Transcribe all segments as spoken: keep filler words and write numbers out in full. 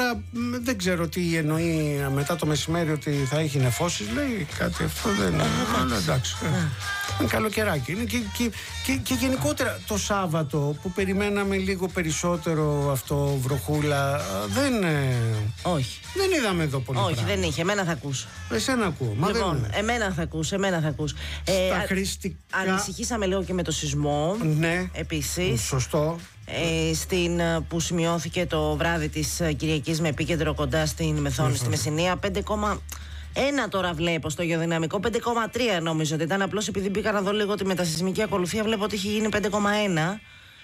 Τώρα δεν ξέρω τι εννοεί μετά το μεσημέρι ότι θα έχει νεφώσεις. Λέει κάτι αυτό δεν είναι. Αλλά εντάξει. Είναι καλοκαιράκι. Είναι και, και, και, και γενικότερα το Σάββατο που περιμέναμε λίγο περισσότερο αυτό βροχούλα. Δεν. Όχι. Δεν είδαμε εδώ πολύ. Όχι, πράγμα. δεν είχε. Εμένα θα ακούς. Εσένα ακούω. Μα λοιπόν, δεν... εμένα θα ακούς. Εμένα θα ακούς. Στα ε, χρηστικά. Ανησυχήσαμε λίγο και με το σεισμό. Ναι. Επίσης. Σωστό. Ε, στην, που σημειώθηκε το βράδυ της Κυριακής με επίκεντρο κοντά στην Μεθόνη, mm-hmm. στη Μεσσηνία. πέντε κόμμα ένα τώρα βλέπω στο γεωδυναμικό. πέντε κόμμα τρία νόμιζα ότι ήταν. Απλώς επειδή μπήκα να δω λίγο τη μετασεισμική ακολουθία, βλέπω ότι έχει γίνει πέντε κόμμα ένα.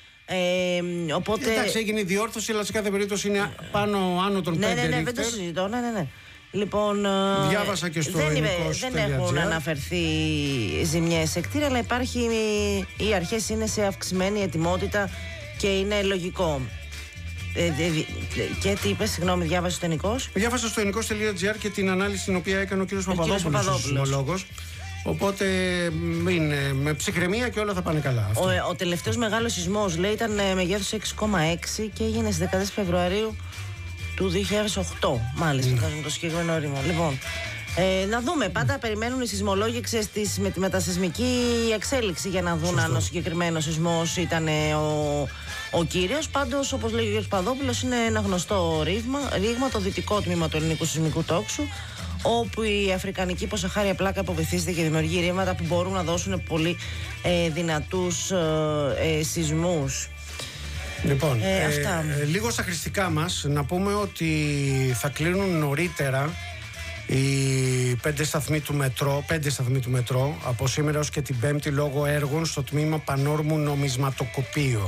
Ε, οπότε... Εντάξει, έγινε η διόρθωση, αλλά σε κάθε περίπτωση είναι πάνω άνω των ναι, πέντε. Ναι, ναι, ναι, δεν το συζητώ. Ναι, ναι, ναι. Λοιπόν, διάβασα και στο δεν, ελληνικός δεν έχουν αναφερθεί ζημιές σε κτίρια, αλλά υπάρχει, οι αρχές είναι σε αυξημένη ετοιμότητα και είναι λογικό. Ε, ε, και τι είπες, συγγνώμη, διάβασε στο ελληνικός. Διάβασα στο ελληνικός.gr και την ανάλυση την οποία έκανε ο κύριος Παπαδόπουλος, ο σεισμολόγος. Οπότε είναι με ψυχραιμία και όλα θα πάνε καλά. Ο, ο τελευταίος μεγάλος σεισμός, λέει, ήταν μεγέθους έξι κόμμα έξι και έγινε στις δεκατέσσερις Φεβρουαρίου του δύο χιλιάδες οκτώ. Μάλιστα, mm. με το συγκεκριμένο ρήμα. Λοιπόν, ε, να δούμε. Πάντα περιμένουν οι σεισμολόγοι ξέρεις, με τη μετασεισμική εξέλιξη για να δουν Σωστό. αν ο συγκεκριμένος σεισμός ήταν ο, ο κύριος. Πάντως, όπως λέει ο κ. Παδόπουλος, είναι ένα γνωστό ρήγμα, ρήγμα, το δυτικό τμήμα του ελληνικού σεισμικού τόξου, όπου η αφρικανική υποσαχάρια πλάκα αποβυθίζεται και δημιουργεί ρήγματα που μπορούν να δώσουν πολύ ε, δυνατούς ε, ε, σεισμούς. Λοιπόν, ε, ε, αυτά. Ε, λίγο στα χρηστικά μας να πούμε ότι θα κλείνουν νωρίτερα οι πέντε σταθμοί του μετρό, πέντε σταθμοί του μετρό από σήμερα ως και την Πέμπτη λόγω έργων στο τμήμα Πανόρμου Νομισματοκοπείο.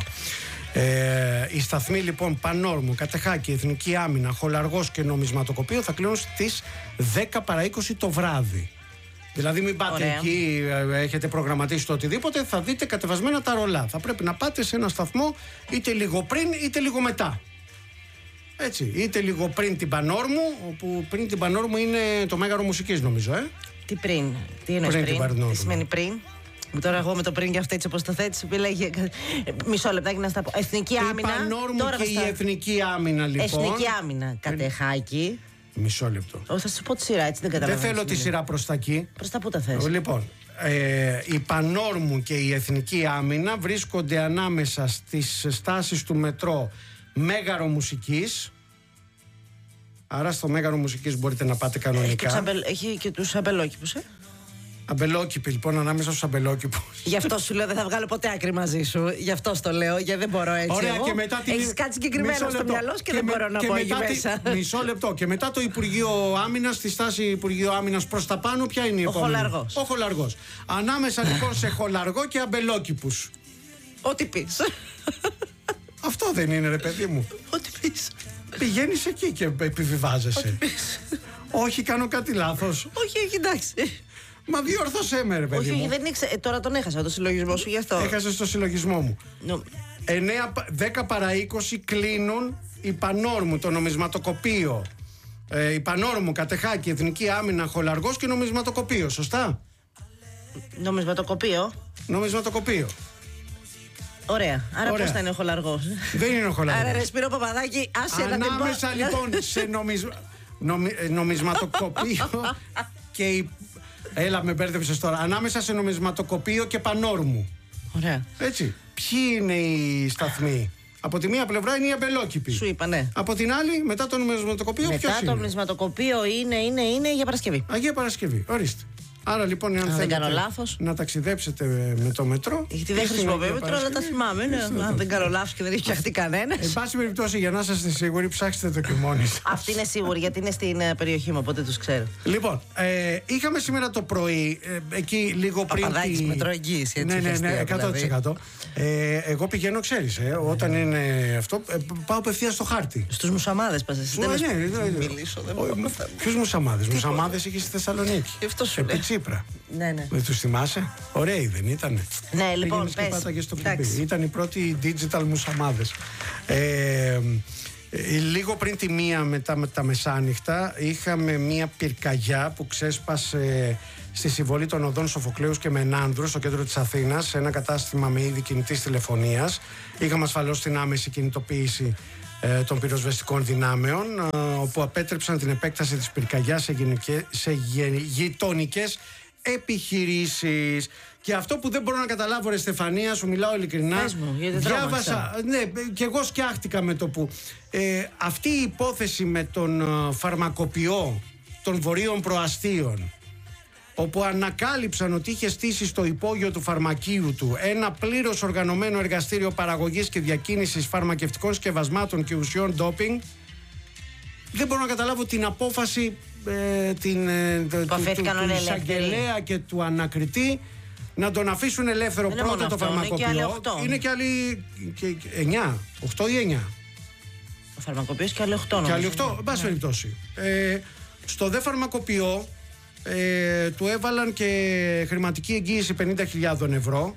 Ε, οι σταθμοί λοιπόν Πανόρμου, Κατεχάκη, Εθνική Άμυνα, Χολαργός και Νομισματοκοπείο θα κλείνουν στις δέκα παρά είκοσι το βράδυ. Δηλαδή μην πάτε Ωραία. εκεί, έχετε προγραμματίσει το οτιδήποτε, θα δείτε κατεβασμένα τα ρολά. Θα πρέπει να πάτε σε ένα σταθμό είτε λίγο πριν είτε λίγο μετά. Έτσι, είτε λίγο πριν την Πανόρμου, όπου πριν την Πανόρμου είναι το Μέγαρο Μουσικής νομίζω, ε. Τι πριν, τι εννοείς πριν, πριν? Τι σημαίνει πριν? Τώρα εγώ με το πριν και αυτό έτσι όπως το θέτεις, λέγε... μισό λεπτάκι να στα πω. Εθνική Άμυνα. Η Πανόρμου τώρα και στα... η Εθνική Άμυνα λοιπόν. Εθνική Άμυνα, Κατεχάκη. Μισό λεπτό. Όχι, θα σου πω τη σειρά, έτσι δεν καταλαβαίνω. Δεν θέλω τη σειρά προς τα εκεί. Προς τα πού τα θες? Λοιπόν, ε, η Πανόρμου και η Εθνική Άμυνα βρίσκονται ανάμεσα στις στάσεις του μετρό Μέγαρο Μουσικής. Άρα στο Μέγαρο Μουσικής μπορείτε να πάτε κανονικά. Έχει, αμπελ, έχει και τους αμπελόκηπους, ε. Αμπελόκηποι, λοιπόν, ανάμεσα στους αμπελόκηπους. Γι' αυτό σου λέω δεν θα βγάλω ποτέ άκρη μαζί σου. Γι' αυτό το λέω, γιατί δεν μπορώ έτσι. Ωραία, εγώ. Και μετά την... Έχεις κάτι συγκεκριμένο στο μυαλό και, και δεν με... μπορώ να και πω εκεί τη... μέσα. Μισό λεπτό. Και μετά το Υπουργείο Άμυνας, στη στάση Υπουργείο Άμυνας προς τα πάνω, ποια είναι η ο επόμενη? Χολαργός. Ο Χολαργός. Ανάμεσα λοιπόν σε Χολαργό και αμπελόκηπους. Ό,τι πεις. Αυτό δεν είναι, ρε παιδί μου? Ό,τι πεις. Πηγαίνεις εκεί και επιβιβάζεσαι. Ό,τι πεις. Όχι, κάνω κάτι λάθος? Όχι, όχι, εντάξει. Μα διόρθωσέ με, ρε παιδί Όχι, μου. δεν ήξε... ε, τώρα τον έχασα το συλλογισμό σου γι' αυτό. Έχασες το συλλογισμό μου. No. δέκα παρά είκοσι κλείνουν η Πανόρμου, το νομισματοκοπείο. Ε, η Πανόρμου, Κατεχάκη, Εθνική Άμυνα, Χολαργός και νομισματοκοπείο. Σωστά? Νομισματοκοπείο. Νομισματοκοπείο. Ωραία. Άρα πώς θα είναι ο Χολαργός? Δεν είναι ο Χολαργός. Άρα ρε Σπύρο Παπαδάκη, άσε να την πω. Ανάμεσα λοιπόν σε νομισ... νομι... νομισματοκοπείο και η... Έλα, με μπέρδεψες τώρα. Ανάμεσα σε νομισματοκοπείο και Πανόρμου. Ωραία. Έτσι. Ποιοι είναι οι σταθμοί? Από τη μία πλευρά είναι η αμπελόκηπη. Σου είπα, ναι. Από την άλλη, μετά το νομισματοκοπείο, ποιος είναι? Μετά το νομισματοκοπείο είναι, είναι, είναι Αγία Παρασκευή. Αγία Παρασκευή, ορίστε. Άρα λοιπόν, αν θέλετε να ταξιδέψετε με το μετρό. Γιατί δεν χρησιμοποιώ μετρό, αλλά τα θυμάμαι. Ναι. Αν δεν κάνω λάθος και δεν έχει φτιαχτεί κανένα. Εν πάση περιπτώσει, για να είστε σίγουροι, ψάξτε το και μόνοι σας. Αυτή είναι σίγουρη, γιατί είναι στην περιοχή μου, οπότε τους ξέρω. Λοιπόν, ε, είχαμε σήμερα το πρωί, ε, εκεί λίγο πριν. Παπαδάκης τη... μετροεγγύηση, έτσι. Ναι, ναι, ναι, εκατό τοις εκατό. Ε, εγώ πηγαίνω, ξέρεις, ε, όταν είναι αυτό, ε, πάω απευθεία στο χάρτη. Στους μουσαμάδες πας εσύ? Ναι, ναι, ναι. Μιλήσω, δεν μπορώ. Ποιους μουσαμάδες? Μουσαμάδες είχε στη Θεσσαλονίκη. Αυτό σου λέει. Τσίπρα. Ναι, ναι. Δεν τους θυμάσαι? Ωραίοι δεν ήτανε? Ναι, λοιπόν, πες. Και πάταγες στο κλειπί. Ήταν οι πρώτοι digital μουσαμάδες. Ε, λίγο πριν τη μία μετά με τα μεσάνυχτα είχαμε μία πυρκαγιά που ξέσπασε στη συμβολή των οδών Σοφοκλέους και Μενάνδρου στο κέντρο της Αθήνας, σε ένα κατάστημα με είδη κινητής τηλεφωνίας. Είχαμε ασφαλώς την άμεση κινητοποίηση ε, των πυροσβεστικών δυνάμεων, ε, όπου απέτρεψαν την επέκταση της πυρκαγιάς σε, γενικέ, σε γε, γειτονικές επιχειρήσεις. Και αυτό που δεν μπορώ να καταλάβω, ρε Στεφανία, σου μιλάω ειλικρινά. Πες μου, γιατί διάβασα, ναι, και εγώ σκιάχτηκα με το που ε, αυτή η υπόθεση με τον ε, φαρμακοποιό των βορείων προαστίων, όπου ανακάλυψαν ότι είχε στήσει στο υπόγειο του φαρμακείου του ένα πλήρως οργανωμένο εργαστήριο παραγωγής και διακίνησης φαρμακευτικών σκευασμάτων και ουσιών ντόπινγκ. Δεν μπορώ να καταλάβω την απόφαση ε, την, ε, του, του, του, του εισαγγελέα και του ανακριτή να τον αφήσουν ελεύθερο. Δεν πρώτα το φαρμακοποιό. Είναι και άλλοι εννιά, οκτώ ή εννιά. Ο φαρμακοποιός και άλλοι οκτώ. Και άλλοι οκτώ, εν πάση περιπτώσει. Ε, στο δε φαρμακοποιό ε, του έβαλαν και χρηματική εγγύηση πενήντα χιλιάδες ευρώ.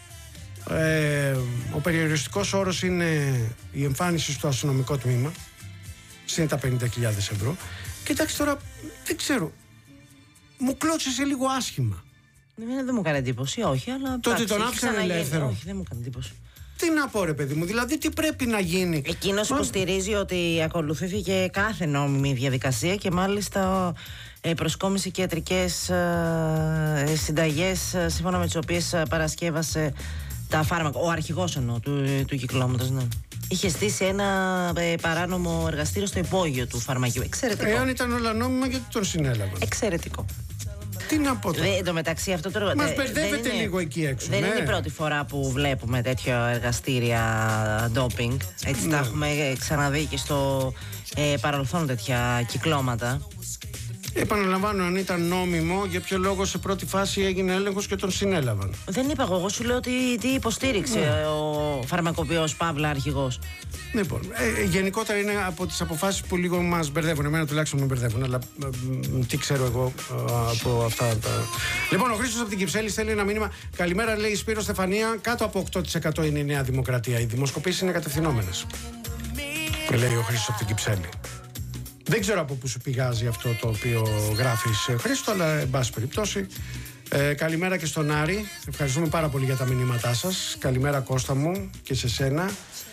Ε, ο περιοριστικός όρος είναι η εμφάνιση στο αστυνομικό τμήμα. Συν τα πενήντα χιλιάδες ευρώ. Κοιτάξτε τώρα, δεν ξέρω. Μου κλώτσισε λίγο άσχημα. Εμένα δεν μου έκανε εντύπωση, όχι, αλλά. Τότε τον άφησαν ελεύθερο. Όχι, δεν μου έκανε εντύπωση. Τι να πω, ρε παιδί μου, δηλαδή τι πρέπει να γίνει. Εκείνος Μα... υποστηρίζει ότι ακολουθήθηκε κάθε νόμιμη διαδικασία και μάλιστα ε, προσκόμισε και ιατρικές ε, συνταγές ε, σύμφωνα με τις οποίες ε, παρασκεύασε τα φάρμακα. Ο αρχηγός εννοώ του, του κυκλώματος, ναι. Είχε στήσει ένα ε, παράνομο εργαστήριο στο υπόγειο του φαρμακείου. Εξαιρετικό. Εάν ήταν όλα νόμιμα, γιατί τον συνέλαβαν. Εξαιρετικό. Τι να πω τώρα. Εν τω μεταξύ, αυτό το. Μας μπερδεύεται είναι, λίγο εκεί έξω. Δεν ναι. είναι η πρώτη φορά που βλέπουμε τέτοια εργαστήρια ντόπινγκ. Έτσι, ναι. Τα έχουμε ξαναδεί και στο ε, παρελθόν τέτοια κυκλώματα. Επαναλαμβάνω, αν ήταν νόμιμο, για ποιο λόγο σε πρώτη φάση έγινε έλεγχος και τον συνέλαβαν. Δεν είπα εγώ, εγώ σου λέω ότι τι υποστήριξε ναι. ο φαρμακοποιός Παύλα αρχηγός. Λοιπόν, ε, γενικότερα είναι από τις αποφάσεις που λίγο μας μπερδεύουν. Εμένα τουλάχιστον με μπερδεύουν, αλλά ε, ε, τι ξέρω εγώ ε, από αυτά τα. Λοιπόν, ο Χρήστος από την Κυψέλη στέλνει ένα μήνυμα. Καλημέρα, λέει Σπύρο Στεφανία. Κάτω από οκτώ τοις εκατό είναι η Νέα Δημοκρατία. Οι δημοσκοπήσεις είναι κατευθυνόμενες. Λέει ο Χρήστος από την Κυψέλη. Δεν ξέρω από πού σου πηγάζει αυτό το οποίο γράφεις, Χρήστο, αλλά εν πάση περιπτώσει. Ε, καλημέρα και στον Άρη. Ευχαριστούμε πάρα πολύ για τα μηνύματά σας. Καλημέρα, Κώστα μου, και σε σένα.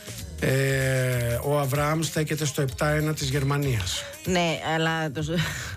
Ε, ο Αβραάμ στέκεται στο επτά ένα της Γερμανίας. Ναι, αλλά το...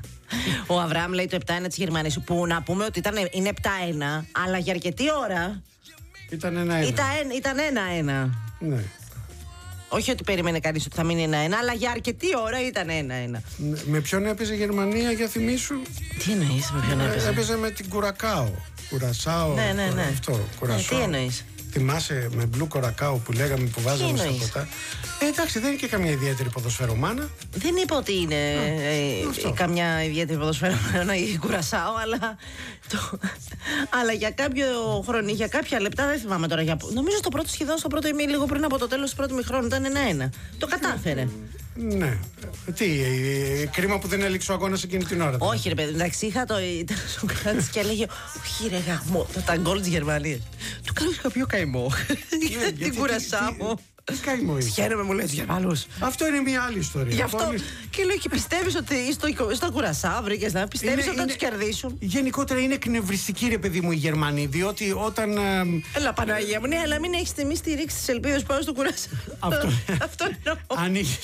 ο Αβραάμ λέει το επτά ένα της Γερμανίας, που να πούμε ότι ήταν, είναι επτά ένα, αλλά για αρκετή ώρα ήταν ένα ένα. Ήταν, ήταν ένα ένα. Ναι. Όχι ότι περίμενε κανείς ότι θα μείνει ένα ένα, αλλά για αρκετή ώρα ήταν ένα ένα. Με ποιον έπαιζε η Γερμανία, για θυμίσου? Τι εννοείς με ποιον έπαιζε? Έπαιζε με την Κουρακάο. Κουρασάο. Ναι, ναι, ναι. Αυτό, Κουρασάο. Ναι, τι εννοείς? Θυμάσαι με μπλου κορακάο που λέγαμε που βάζαμε στα ποτά? Ε, εντάξει, δεν είναι και καμιά ιδιαίτερη ποδοσφαιρομάνα. Δεν είπα ότι είναι ε, ε, καμιά ιδιαίτερη ποδοσφαιρομάνα η Κουρασάο, αλλά, το, αλλά για κάποιο χρόνο, για κάποια λεπτά, δεν θυμάμαι τώρα. Για, νομίζω στο πρώτο, σχεδόν στο πρώτο ημί, λίγο πριν από το τέλος του πρώτου μηχρόνου, ήταν ένα ένα. Το κατάφερε. Ναι. Τι, ε, κρίμα που δεν έληξε ο αγώνας εκείνη την ώρα. Όχι, ρε παιδί, εντάξει, είχα το. Ήταν ο Σοκράτης και έλεγε: όχι, ρε γαμώ, τα γκολ της Γερμανίας. Του κάνω κάποιο καημό. Την Κουρασάο. Τι καημό είσαι? Χαίρομαι, μου λέει τους Γερμανούς. Αυτό είναι μια άλλη ιστορία. Γι' αυτό και λέω: και πιστεύεις ότι στο, στα Κουρασάο βρήκες να πιστεύεις ότι θα τους κερδίσουν? Γενικότερα είναι εκνευριστική, ρε παιδί μου, οι Γερμανοί. Διότι όταν. Έλα, Παναγία μου, ναι, αλλά μην έχεις εμείς στηρίξει τις ελπίδες πάνω στο Κουρασάο. Αυτό εννοώ. Αν είχε.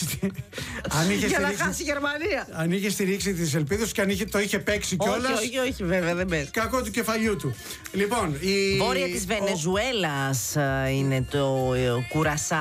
Για να χάσει η Γερμανία. Αν είχε στηρίξει τις ελπίδες και αν είχε, το είχε παίξει κιόλας. Όχι, όχι, όχι, βέβαια, δεν παίζει. Κακό του κεφαλιού του. Λοιπόν, η. Βόρεια της Βενεζουέλας είναι το Κουρασάο.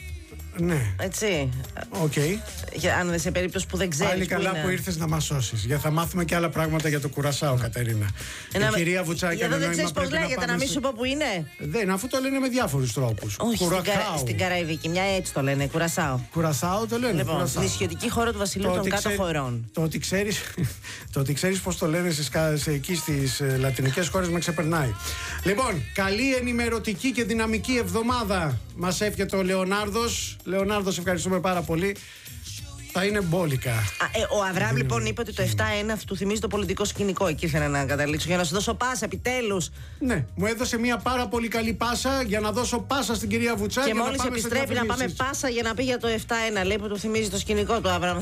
Ναι. Έτσι. Οκ. Okay. Αν σε περίπτωση που δεν ξέρεις. Πάλι καλά είναι... που ήρθες να μας σώσεις. Για θα μάθουμε και άλλα πράγματα για το Κουρασάο, Κατερίνα. Ένα... Η κυρία Βουτσάκη. Εδώ δεν ξέρεις πώς λέγεται, να, να μην σου πω που είναι. Δεν, αφού το λένε με διάφορους τρόπους. Όχι, στην, Κα... στην Καραϊβική, μια έτσι το λένε, Κουρασάο. Κουρασάο το λένε. Λοιπόν, νησιωτική χώρα του Βασιλείου των Κάτω Χωρών. Το ότι ξέρεις, το ότι ξέρεις πώς το λένε στις, σε, εκεί στις ε, λατινικές χώρες με ξεπερνάει. Λοιπόν, καλή ενημερωτική και δυναμική εβδομάδα μας εύχεται ο Λεωνάρδος. Λεωνάρδος, ευχαριστούμε πάρα πολύ. Θα είναι μπόλικα. Α, ε, ο Αβραάμ λοιπόν είπε ότι το επτά ένα του θυμίζει το πολιτικό σκηνικό. Εκεί ήθελα να καταλήξω για να σου δώσω πάσα επιτέλους. Ναι, μου έδωσε μια πάρα πολύ καλή πάσα για να δώσω πάσα στην κυρία Βουτσάκη. Και μόλις επιστρέφει να πάμε πάσα για να πει για το επτά ένα. Λέει που του θυμίζει το σκηνικό του Αβραάμ.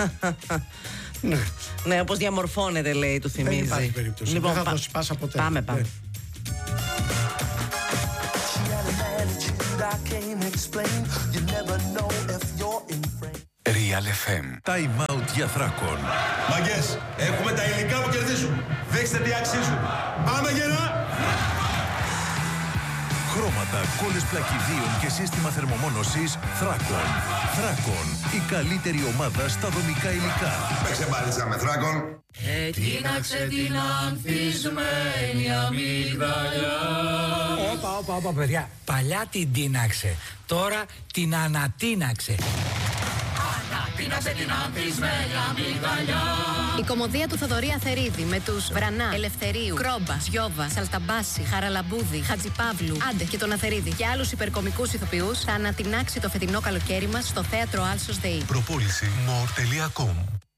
Ναι. Ναι, όπως διαμορφώνεται, λέει, του θυμίζει. Δεν υπάρχει περίπτωση. Λοιπόν, δεν θα δώσει πάσα ποτέ. Πάμε, πάμε. I can't explain. You never know if you're in Real εφ εμ. Time out για Θράκον. Μαγκές, έχουμε τα υλικά που κερδίζουν. Δείξτε τι αξίζουν. Πάμε γερά! Χρώματα, κόλλες πλακιδίων και σύστημα θερμομόνωσης Θράκον. Θράκον, η καλύτερη ομάδα στα δομικά υλικά. Παίξε μπάλιτσα με Θράκον. Ετίναξε την ανθισμένη αμυγδαλιά. Όπα, όπα, όπα, παιδιά. Παλιά την τίναξε, τώρα την ανατίναξε. Ανατίναξε την ανθισμένη αμυγδαλιά. Η κωμωδία του Θοδωρή Αθερίδη με τους Βρανά, Ελευθερίου, Κρόμπα, Σιώβα, Σαλταμπάση, Χαραλαμπούδη, Χατζιπαύλου, Άντε και τον Αθερίδη και άλλους υπερκομικούς ηθοποιούς θα ανατινάξει το φετινό καλοκαίρι μας στο θέατρο Άλσος ΔΕΗ. Προπόληση more τελεία com.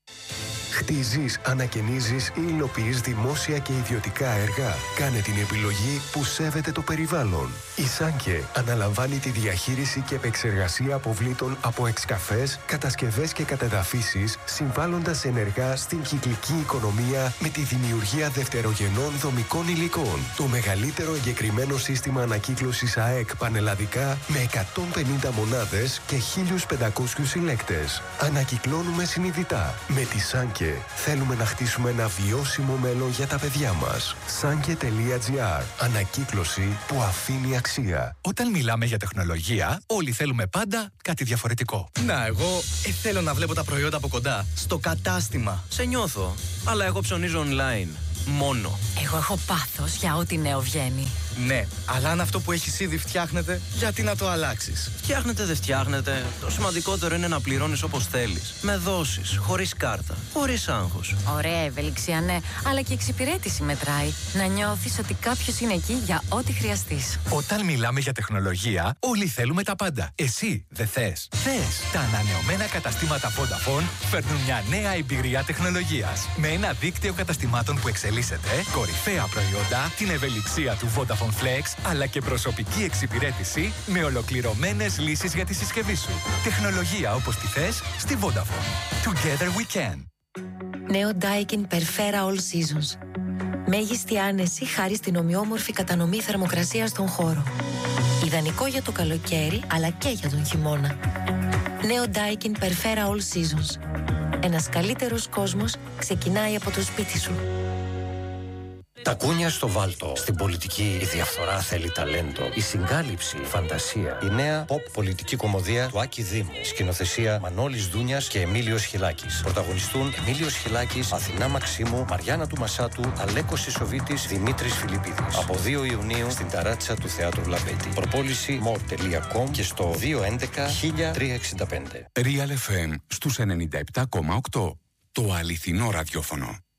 Χτίζεις, ανακαινίζεις ή υλοποιείς δημόσια και ιδιωτικά έργα. Κάνε την επιλογή που σέβεται το περιβάλλον. Η Σάνκε αναλαμβάνει τη διαχείριση και επεξεργασία αποβλήτων από εξκαφές, κατασκευές και κατεδαφίσεις, συμβάλλοντας ενεργά στην κυκλική οικονομία με τη δημιουργία δευτερογενών δομικών υλικών. Το μεγαλύτερο εγκεκριμένο σύστημα ανακύκλωσης ΑΕΚ πανελλαδικά με εκατόν πενήντα μονάδες και χίλιους πεντακόσιους συλλέκτες. Ανακυκλώνουμε συνειδητά. Με τη Σάνκε θέλουμε να χτίσουμε ένα βιώσιμο μέλλον για τα παιδιά μας. Sanke τελεία τζι άρ. Ανακύκλωση που αφήνει αξία. Όταν μιλάμε για τεχνολογία, όλοι θέλουμε πάντα κάτι διαφορετικό. Να, εγώ ε, θέλω να βλέπω τα προϊόντα από κοντά. Στο κατάστημα. Σε νιώθω. Αλλά εγώ ψωνίζω online. Μόνο. Εγώ έχω πάθος για ό,τι νέο βγαίνει. Ναι, αλλά αν αυτό που έχεις ήδη φτιάχνεται, γιατί να το αλλάξεις? Φτιάχνεται, δεν φτιάχνεται. Το σημαντικότερο είναι να πληρώνεις όπως θέλεις. Με δόσεις, χωρίς κάρτα, χωρίς άγχος. Ωραία ευελιξία, ναι, αλλά και εξυπηρέτηση μετράει. Να νιώθεις ότι κάποιος είναι εκεί για ό,τι χρειαστείς. Όταν μιλάμε για τεχνολογία, όλοι θέλουμε τα πάντα. Εσύ δεν θες? Θες! Τα ανανεωμένα καταστήματα Vodafone φέρνουν μια νέα εμπειρία τεχνολογίας. Με ένα δίκτυο καταστημάτων που εξελίσσεται, κορυφαία προϊόντα, την ευελιξία του Vodafone Flex, αλλά και προσωπική εξυπηρέτηση με ολοκληρωμένες λύσεις για τη συσκευή σου. Τεχνολογία όπως τη θες στη Vodafone. Together we can. Νέο Daikin Perfera All Seasons. Μέγιστη άνεση χάρη στην ομοιόμορφη κατανομή θερμοκρασίας στον χώρο. Ιδανικό για το καλοκαίρι, αλλά και για τον χειμώνα. Νέο Daikin Perfera All Seasons. Ένας καλύτερος κόσμος ξεκινάει από το σπίτι σου. Τα κούνια στο βάλτο. Στην πολιτική η διαφθορά θέλει ταλέντο. Η συγκάλυψη, η φαντασία. Η νέα pop πολιτική κωμωδία του Άκη Δήμου. Σκηνοθεσία Μανώλης Δούνιας και Εμίλιος Χιλάκης. Πρωταγωνιστούν Εμίλιος Χιλάκης, Αθηνά Μαξίμου, Μαριάννα του Μασάτου, Αλέκος Ισοβίτης, Δημήτρης Φιλιππίδης. Από δύο Ιουνίου στην ταράτσα του Θεάτρου Λαμπέτη. Προπόληση more τελεία com και στο δύο έντεκα χίλια τριακόσια εξήντα πέντε. Real εφ εμ στους ενενήντα επτά κόμμα οκτώ. Το αληθινό ραδιόφωνο.